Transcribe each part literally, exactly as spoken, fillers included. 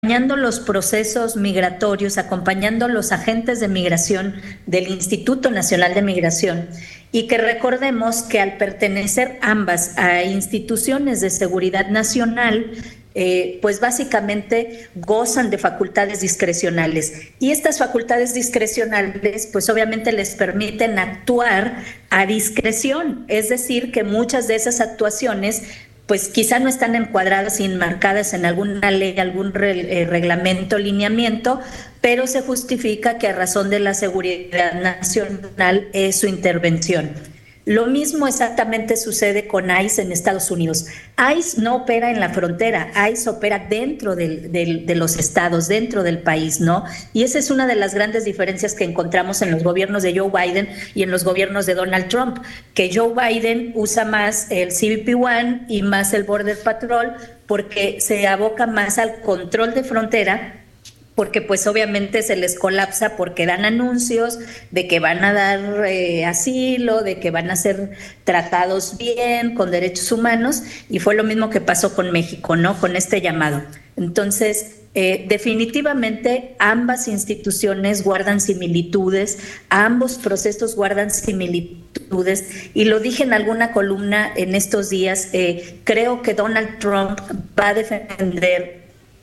acompañando los procesos migratorios, acompañando los agentes de migración del Instituto Nacional de Migración, y que recordemos que al pertenecer ambas a instituciones de seguridad nacional, eh, pues básicamente gozan de facultades discrecionales. Y estas facultades discrecionales, pues obviamente les permiten actuar a discreción, es decir, que muchas de esas actuaciones pues quizá no están encuadradas y enmarcadas en alguna ley, algún re, eh, reglamento, lineamiento, pero se justifica que a razón de la seguridad nacional es su intervención. Lo mismo exactamente sucede con I C E en Estados Unidos. I C E no opera en la frontera, I C E opera dentro del, del, de los estados, dentro del país, ¿no? Y esa es una de las grandes diferencias que encontramos en los gobiernos de Joe Biden y en los gobiernos de Donald Trump, que Joe Biden usa más el C B P uno y más el Border Patrol porque se aboca más al control de frontera, porque pues obviamente se les colapsa porque dan anuncios de que van a dar eh, asilo, de que van a ser tratados bien, con derechos humanos, y fue lo mismo que pasó con México, ¿no? Con este llamado. Entonces, eh, definitivamente ambas instituciones guardan similitudes, ambos procesos guardan similitudes, y lo dije en alguna columna en estos días, eh, creo que Donald Trump va a defender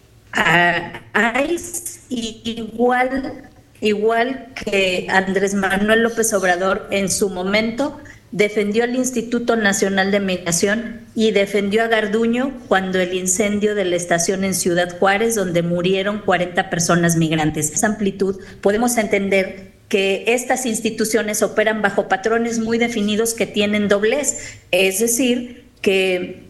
a I C E igual, igual que Andrés Manuel López Obrador en su momento defendió al Instituto Nacional de Migración y defendió a Garduño cuando el incendio de la estación en Ciudad Juárez, donde murieron cuarenta personas migrantes. Esa amplitud podemos entender que estas instituciones operan bajo patrones muy definidos que tienen doblez, es decir, que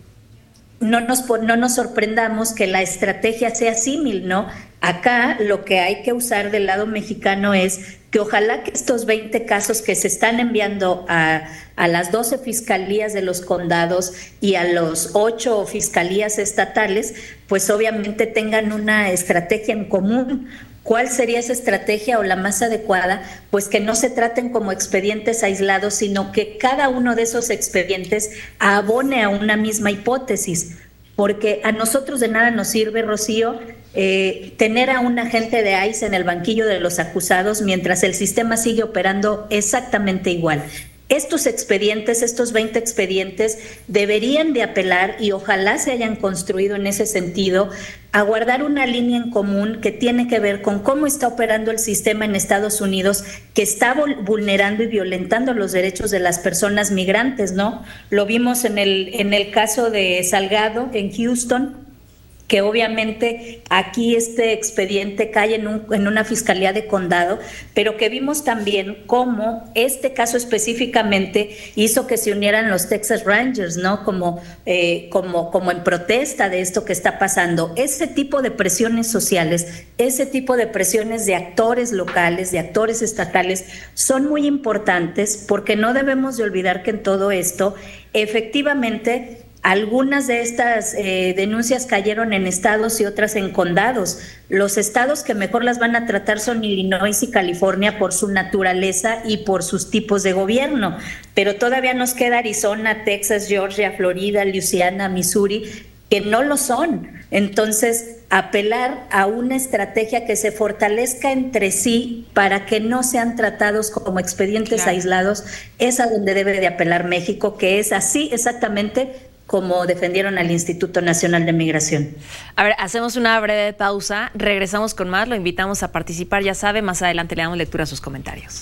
No nos, no nos sorprendamos que la estrategia sea símil, ¿no? Acá lo que hay que usar del lado mexicano es que ojalá que estos veinte casos que se están enviando a, a las doce fiscalías de los condados y a los ocho fiscalías estatales, pues obviamente tengan una estrategia en común. ¿Cuál sería esa estrategia o la más adecuada? Pues que no se traten como expedientes aislados, sino que cada uno de esos expedientes abone a una misma hipótesis, porque a nosotros de nada nos sirve, Rocío, eh, tener a un agente de I C E en el banquillo de los acusados mientras el sistema sigue operando exactamente igual. Estos expedientes, estos veinte expedientes, deberían de apelar, y ojalá se hayan construido en ese sentido, a guardar una línea en común que tiene que ver con cómo está operando el sistema en Estados Unidos, que está vulnerando y violentando los derechos de las personas migrantes, ¿no? Lo vimos en el, en el caso de Salgado, en Houston, que obviamente aquí este expediente cae en, un, en una fiscalía de condado, pero que vimos también cómo este caso específicamente hizo que se unieran los Texas Rangers, ¿no? Como, eh, como, como en protesta de esto que está pasando. Ese tipo de presiones sociales, ese tipo de presiones de actores locales, de actores estatales, son muy importantes, porque no debemos de olvidar que en todo esto, efectivamente, algunas de estas eh, denuncias cayeron en estados y otras en condados. Los estados que mejor las van a tratar son Illinois y California por su naturaleza y por sus tipos de gobierno, pero todavía nos queda Arizona, Texas, Georgia, Florida, Luisiana, Missouri, que no lo son. Entonces, apelar a una estrategia que se fortalezca entre sí para que no sean tratados como expedientes claro. aislados, es a donde debe de apelar México, que es así exactamente como defendieron al Instituto Nacional de Migración. A ver, hacemos una breve pausa, regresamos con más, lo invitamos a participar, ya sabe, más adelante le damos lectura a sus comentarios.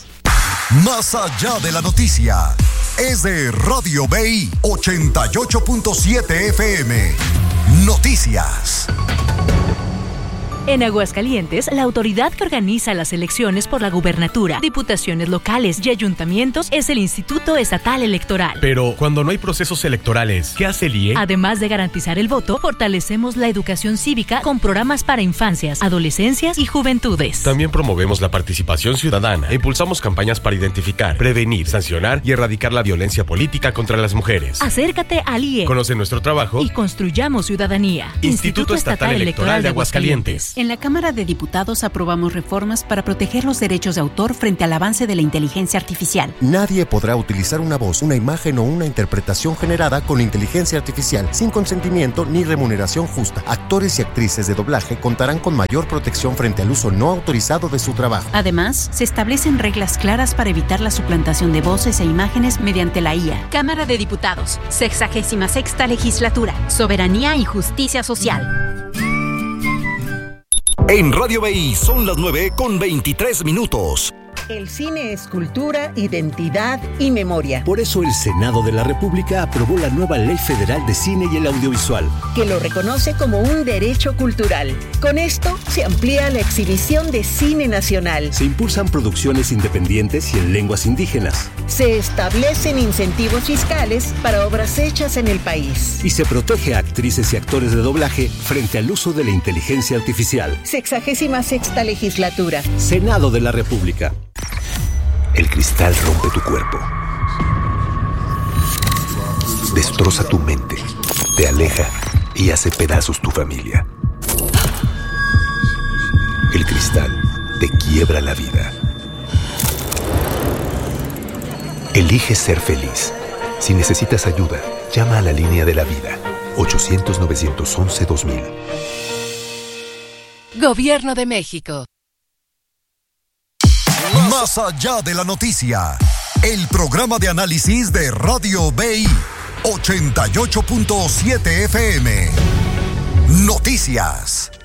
Más allá de la noticia, es de Radio Bay ochenta y ocho punto siete F M. Noticias. En Aguascalientes, la autoridad que organiza las elecciones por la gubernatura, diputaciones locales y ayuntamientos es el Instituto Estatal Electoral. Pero cuando no hay procesos electorales, ¿qué hace el I E? Además de garantizar el voto, fortalecemos la educación cívica con programas para infancias, adolescencias y juventudes. También promovemos la participación ciudadana e impulsamos campañas para identificar, prevenir, sancionar y erradicar la violencia política contra las mujeres. Acércate al I E. Conoce nuestro trabajo y construyamos ciudadanía. Instituto, Instituto Estatal, Estatal Electoral de Aguascalientes. En la Cámara de Diputados aprobamos reformas para proteger los derechos de autor frente al avance de la inteligencia artificial. Nadie podrá utilizar una voz, una imagen o una interpretación generada con inteligencia artificial sin consentimiento ni remuneración justa. Actores y actrices de doblaje contarán con mayor protección frente al uso no autorizado de su trabajo. Además, se establecen reglas claras para evitar la suplantación de voces e imágenes mediante la I A. Cámara de Diputados, sexagésima sexta legislatura, soberanía y justicia social. En Radio B I son las nueve con veintitrés minutos. El cine es cultura, identidad y memoria. Por eso el Senado de la República aprobó la nueva Ley Federal de Cine y el Audiovisual, que lo reconoce como un derecho cultural. Con esto se amplía la exhibición de cine nacional. Se impulsan producciones independientes y en lenguas indígenas. Se establecen incentivos fiscales para obras hechas en el país. Y se protege a actrices y actores de doblaje frente al uso de la inteligencia artificial. Sexagésima sexta legislatura. Senado de la República. El cristal rompe tu cuerpo, destroza tu mente, te aleja y hace pedazos tu familia. El cristal te quiebra la vida. Elige ser feliz. Si necesitas ayuda, llama a la línea de la vida, ochocientos, novecientos once, dos mil. Gobierno de México. Más allá de la noticia, el programa de análisis de Radio B I ochenta y ocho punto siete F M. Noticias.